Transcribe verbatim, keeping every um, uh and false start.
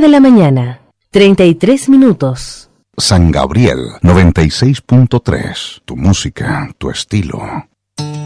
de la mañana, treinta y tres minutos. San Gabriel noventa y seis punto tres. Tu música, tu estilo.